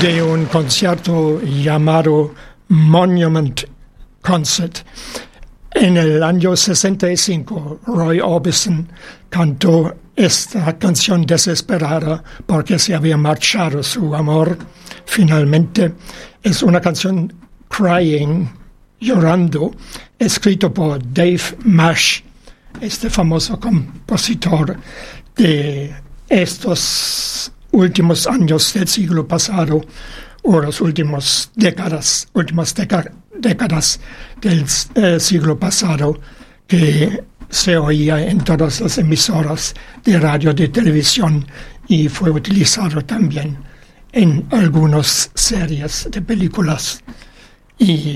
de un concierto llamado Monument Concert. En el año 65, Roy Orbison cantó esta canción desesperada porque se había marchado su amor. Finalmente, es una canción crying, llorando, escrito por Dave Marsh, este famoso compositor de estos últimos años del siglo pasado, o las últimas décadas del siglo pasado, que se oía en todas las emisoras de radio, de televisión, y fue utilizado también en algunas series de películas. Y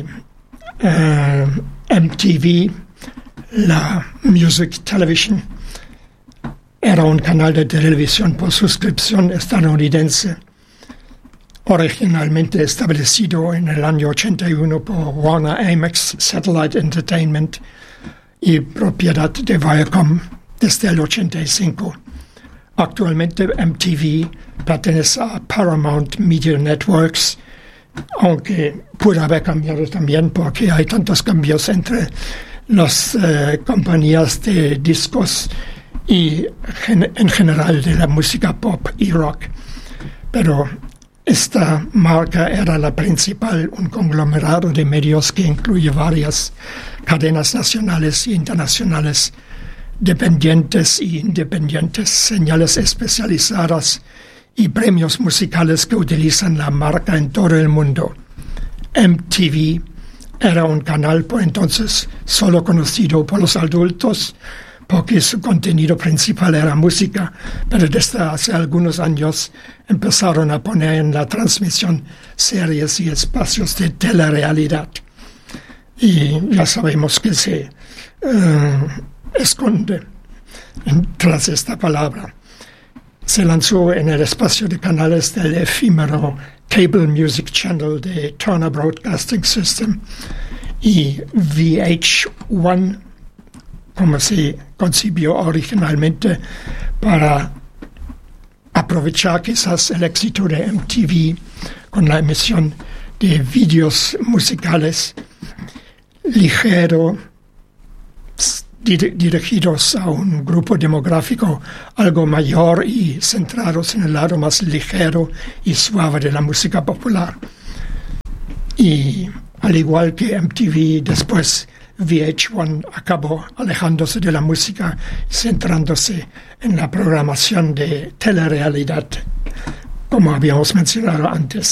MTV, la Music Television, era un canal de televisión por suscripción estadounidense, originalmente establecido en el año 81 por Warner Amex Satellite Entertainment y propiedad de Viacom desde el 85. Actualmente MTV pertenece a Paramount Media Networks, aunque pudo haber cambiado también porque hay tantos cambios entre las compañías de discos y en general de la música pop y rock. Pero esta marca era la principal, un conglomerado de medios que incluye varias cadenas nacionales e internacionales, dependientes e independientes, señales especializadas y premios musicales que utilizan la marca en todo el mundo. MTV era un canal por entonces solo conocido por los adultos, porque su contenido principal era música, pero desde hace algunos años empezaron a poner en la transmisión series y espacios de telerrealidad. Y ya sabemos que se esconde tras esta palabra. Se lanzó en el espacio de canales del efímero Cable Music Channel de Turner Broadcasting System y VH1, como se concibió originalmente para aprovechar quizás el éxito de MTV con la emisión de vídeos musicales ligeros, dirigidos a un grupo demográfico algo mayor y centrados en el lado más ligero y suave de la música popular. Y al igual que MTV, después VH1 acabó alejándose de la música, centrándose en la programación de telerrealidad, como habíamos mencionado antes.